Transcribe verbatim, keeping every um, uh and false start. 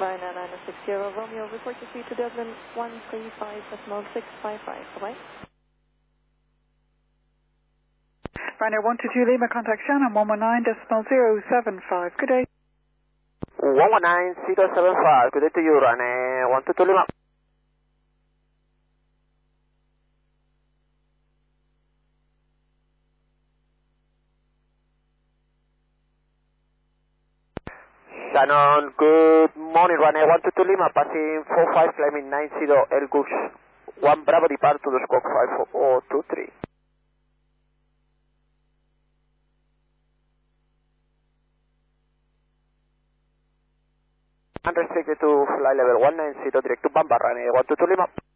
Liner nine six zero Romeo, report to speed to Dublin one three five decimal six five five. Bye-bye. Ryanair one two two Lima, contact Shannon one one nine decimal zero seven five. Good day. one one nine zero seven five. Good day to you, Ryanair one two two Lima. Shannon, good morning, Ryanair one two two Lima, passing four five, climbing nine zero L Goose, one Bravo depart to the squawk five four two three. Unrestricted to flight level one nine zero, direct to Bamba, Ryanair one two two Lima.